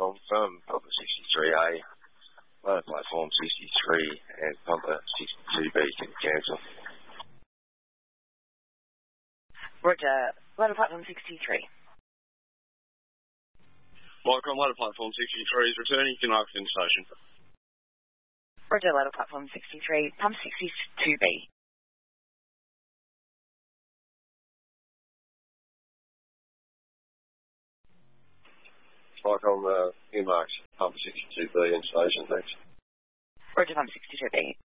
Falcon from Pumper 63A, loader platform 63 and Pumper 62B can cancel. Roger, loader platform 63. Micron, loader platform 63 is returning to Narkton Station. Roger, loader platform 63, Pump 62B. Micron, Newmark's Pump 62B in station, thanks. Roger, Pump 62B.